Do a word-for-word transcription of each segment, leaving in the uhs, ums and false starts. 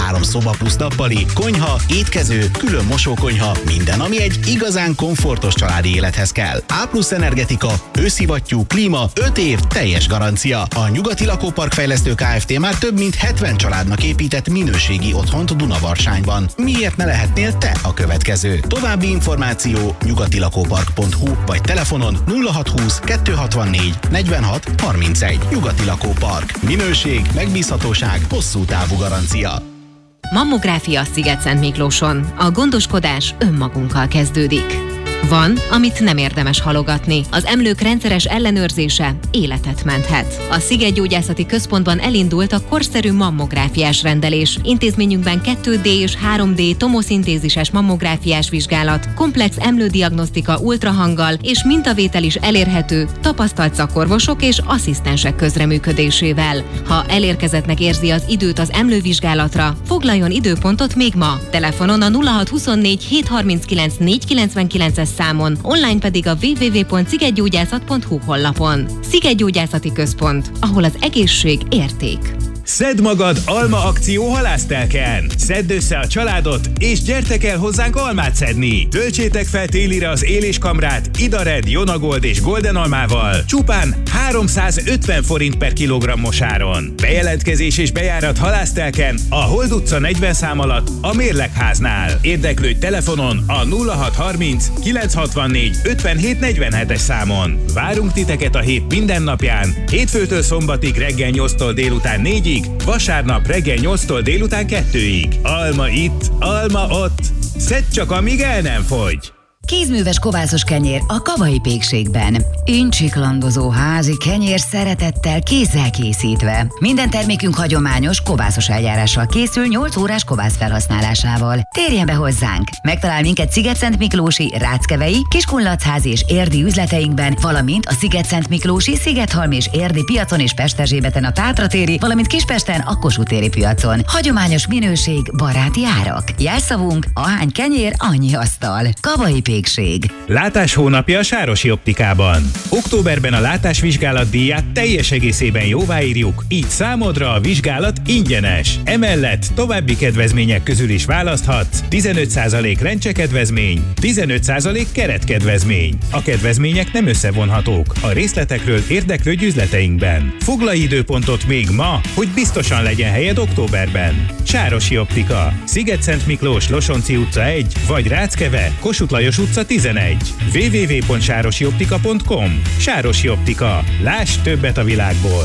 három szoba plusz nappali, konyha, étkező, külön mosókonyha, minden, ami egy igazán komfortos családi élethez kell. A plusz energetika, őszivattyú, klíma, öt év, teljes garancia. A Nyugati Lakópark Fejlesztő Kft. Már több mint hetven családnak épített minőségi otthont Dunavarcsányban. Miért ne lehetnél te a következő? További információ nyugatilakópark pont hu vagy telefonon nulla hat húsz kettő hatvannégy negyvenhat harmincegy. Nyugati Lakópark. Minőség, megbízhatóság, hosszú távú garancia. Mammográfia Szigetszentmiklóson. A gondoskodás önmagunkkal kezdődik. Van, amit nem érdemes halogatni. Az emlők rendszeres ellenőrzése életet menthet. A Szigetgyógyászati Központban elindult a korszerű mammográfiás rendelés. Intézményünkben kettő dé és három dé tomoszintézises mammográfiás vizsgálat, komplex emlődiagnosztika ultrahanggal és mintavétel is elérhető tapasztalt szakorvosok és asszisztensek közreműködésével. Ha elérkezettnek érzi az időt az emlővizsgálatra, foglaljon időpontot még ma. Telefonon a nulla hat huszonnégy hét harminckilenc négy kilencvenkilences számon, online pedig a double-u double-u double-u pont szigetgyógyászat pont hu honlapon. Szigetgyógyászati Központ, ahol az egészség érték. Szedd magad alma akció halásztelken! Szedd össze a családot, és gyertek el hozzánk almát szedni! Töltsétek fel télire az éléskamrát Idared, Jonagold és Golden almával csupán háromszázötven forint per kilogramm mosáron. Bejelentkezés és bejárat halásztelken a Hold utca negyven szám alatt a Mérlegháznál. Érdeklődj telefonon a nulla hat harminc kilenc hatvannégy ötvenhét negyvenhetes számon. Várunk titeket a hét minden napján, hétfőtől szombatig reggel nyolctól délután négyig, vasárnap reggel nyolctól délután kettőig. Alma itt, alma ott. Szedd csak, amíg el nem fogy. Kézműves kovászos kenyér a Kavai Pékségben. Incsiklandozó házi kenyér szeretettel kézzel készítve. Minden termékünk hagyományos kovászos eljárással készül nyolc órás kovász felhasználásával. Térjen be hozzánk! Megtalál minket Szigetszentmiklósi, Ráckevei, Kiskunlachházi és Érdi üzleteinkben, valamint a Szigetszentmiklósi, Szigethalmi és Érdi piacon és Pesterzsébeten a Tátratéri, valamint Kispesten a Kossuth téri piacon. Hagyományos minőség, baráti árak. Jelszavunk: ahány kenyér, annyi asztal. Kavai Pékség. Látás hónapja a Sárosi Optikában. Októberben a látásvizsgálat díját teljes egészében jóváírjuk, így számodra a vizsgálat ingyenes. Emellett további kedvezmények közül is választhatsz: tizenöt százalék rendcsekedvezmény, tizenöt százalék keretkedvezmény. A kedvezmények nem összevonhatók. A részletekről érdeklődj üzleteinkben. Foglalj időpontot még ma, hogy biztosan legyen helyed októberben. Sárosi Optika. Szigetszentmiklós, Losonci utca egy, vagy Ráckeve, Kossuth Lajos utca tizenegy. double-u double-u double-u pont sárosioptika pont com. Sárosi Optika. Láss többet a világból.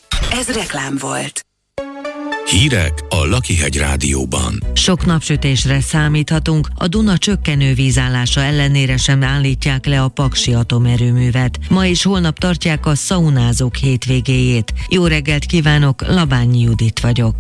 Ez reklám volt. Hírek a Lakihegy Rádióban. Sok napsütésre számíthatunk, a Duna csökkenő vízállása ellenére sem állítják le a Paksi atomerőművet. Ma és holnap tartják a szaunázók hétvégéjét. Jó reggelt kívánok, Labányi Judit vagyok.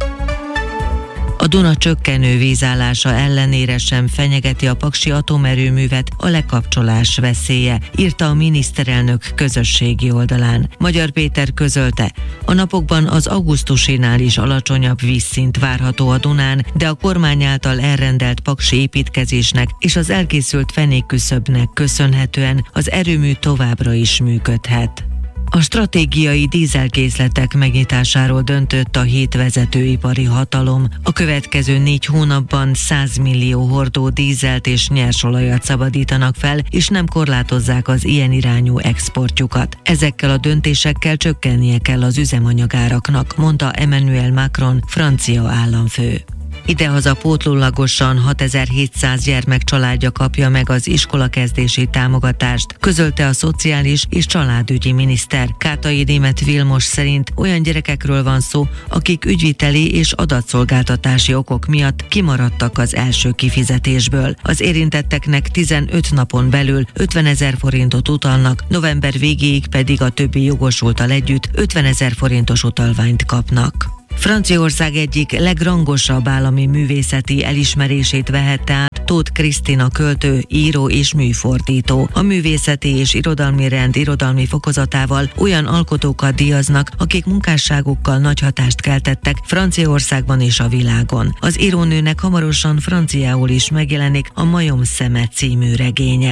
A Duna csökkenő vízállása ellenére sem fenyegeti a Paksi atomerőművet a lekapcsolás veszélye, írta a miniszterelnök közösségi oldalán. Magyar Péter közölte, a napokban az augusztusinál is alacsonyabb vízszint várható a Dunán, de a kormány által elrendelt paksi építkezésnek és az elkészült fenékküszöbnek köszönhetően az erőmű továbbra is működhet. A stratégiai dízelkészletek megnyitásáról döntött a hét vezetőipari hatalom. A következő négy hónapban száz millió hordó dízelt és nyersolajat szabadítanak fel, és nem korlátozzák az ilyen irányú exportjukat. Ezekkel a döntésekkel csökkennie kell az üzemanyagáraknak, mondta Emmanuel Macron, francia államfő. Idehaza pótlullagosan hatezer-hétszáz gyermek családja kapja meg az iskolakezdési támogatást, közölte a szociális és családügyi miniszter. Kátai Németh Vilmos szerint olyan gyerekekről van szó, akik ügyviteli és adatszolgáltatási okok miatt kimaradtak az első kifizetésből. Az érintetteknek tizenöt napon belül ötvenezer forintot utalnak, november végéig pedig a többi jogosulttal együtt ötvenezer forintos utalványt kapnak. Franciaország egyik legrangosabb állami művészeti elismerését vehette át Tóth Krisztina költő, író és műfordító. A művészeti és irodalmi rend irodalmi fokozatával olyan alkotókat díjaznak, akik munkásságukkal nagy hatást keltettek Franciaországban és a világon. Az írónőnek hamarosan franciául is megjelenik a Majom szeme című regénye.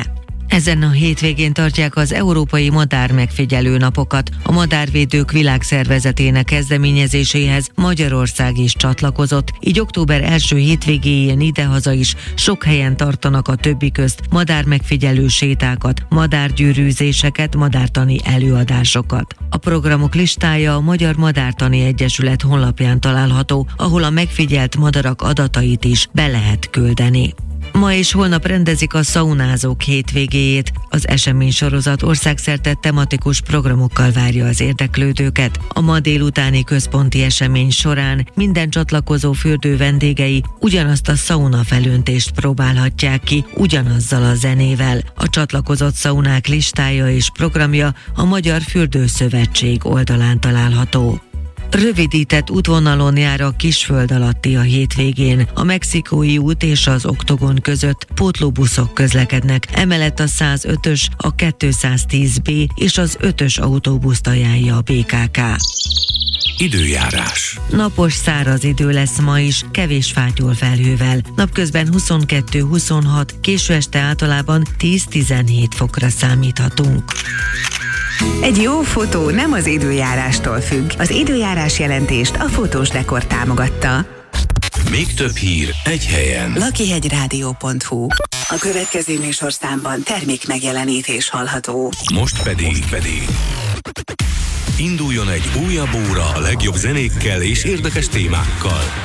Ezen a hétvégén tartják az Európai Madár Megfigyelő Napokat. A Madárvédők Világszervezetének kezdeményezéséhez Magyarország is csatlakozott, így október első hétvégéjén idehaza is sok helyen tartanak a többi közt madármegfigyelő sétákat, madárgyűrűzéseket, madártani előadásokat. A programok listája a Magyar Madártani Egyesület honlapján található, ahol a megfigyelt madarak adatait is be lehet küldeni. Ma és holnap rendezik a szaunázók hétvégéjét. Az eseménysorozat országszerte tematikus programokkal várja az érdeklődőket. A ma délutáni központi esemény során minden csatlakozó fürdő vendégei ugyanazt a szauna felöntést próbálhatják ki, ugyanazzal a zenével. A csatlakozott szaunák listája és programja a Magyar Fürdőszövetség oldalán található. Rövidített útvonalon jár a Kisföld alatti a hétvégén. A Mexikói út és az Oktogon között pótlóbuszok közlekednek, emellett a százötös, a kétszáztíz B és az ötös autóbuszt ajánlja a bé ká ká. Időjárás. Napos, száraz idő lesz ma is, kevés fátyol felhővel. Napközben huszonkettő huszonhat, késő este általában tíz-tizenhét fokra számíthatunk. Egy jó fotó nem az időjárástól függ. Az időjárás jelentést a Fotós Dekor támogatta. Még több hír egy helyen. lakihegyrádió pont hu. A következő műsorszámban termék megjelenítés hallható. Most pedig, pedig induljon egy újabb óra a legjobb zenékkel és érdekes témákkal.